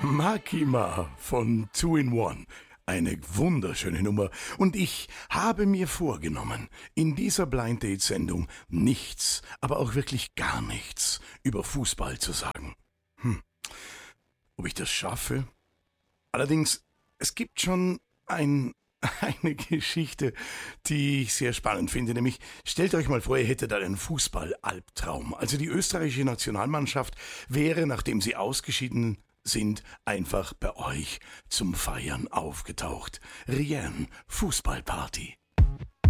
Makima von Two in One. Eine wunderschöne Nummer. Und ich habe mir vorgenommen, in dieser Blind Date Sendung nichts, aber auch wirklich gar nichts über Fußball zu sagen. Ob ich das schaffe? Allerdings, es gibt schon eine Geschichte, die ich sehr spannend finde, nämlich stellt euch mal vor, ihr hättet einen Fußball-Albtraum. Also die österreichische Nationalmannschaft wäre, nachdem sie ausgeschieden sind, einfach bei euch zum Feiern aufgetaucht. Rien, Fußballparty.